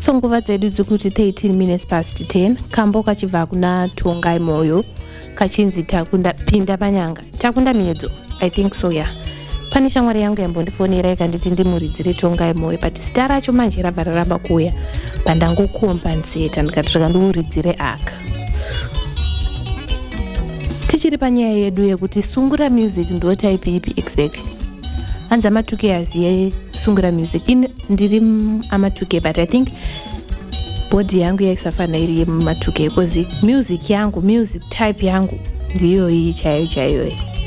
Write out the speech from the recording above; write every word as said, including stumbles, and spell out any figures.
So nguva dzedu dzikuti thirteen minutes past ten. Kambo kachibva kuna Tongai Moyo kachinzi takunda pinda panyanga. Takunda miedzo. I think so, yeah. Pane shamwari yangu yambondifonera ikanditi ndimuridzire Tongai Moyo, but zita racho manje rabva raramba kuuya pandangokompanseta ndikati ndikandoridzire aka. Tichiri panyaya yedu yekuti Sungura Music ndo type ipi exactly. Anza matuke aziye Sungura Music. In ndiri amatuke, but I think body yangu yaisafana iri yematuke because music yangu, music type yangu ndiyo iyi chayo chayo.